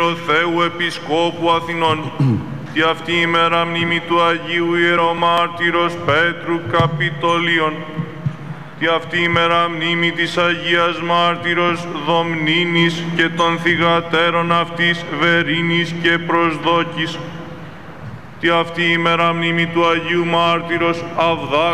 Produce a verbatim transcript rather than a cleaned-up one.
Θεού Επισκόπου Αθηνών, τη αυτή ημέρα μνήμη του Αγίου Ιερομάρτυρος Πέτρου Καπιτολίων, τη αυτή ημέρα μνήμη της Αγίας Μάρτυρος Δομνίνης και των θυγατέρων αυτής Βερίνης και Προσδόκης, τη αυτή ημέρα μνήμη του Αγίου Μάρτυρος Αβδά